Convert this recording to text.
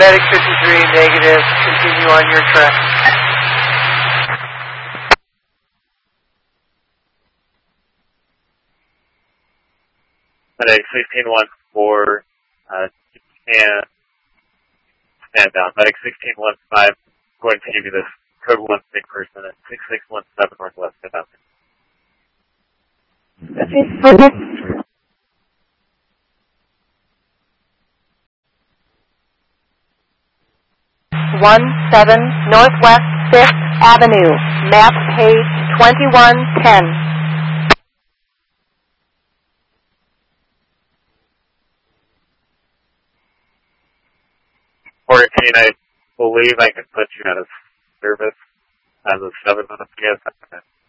Medic 53, negative. Continue on your track. Medic 1614, and stand down. Medic 1615, going to give you this code 1 sick person at 6617 Northwest. Stand down. 17 Northwest 5th Avenue, map page 2110. I believe I can put you out of service as of 7 minutes ago.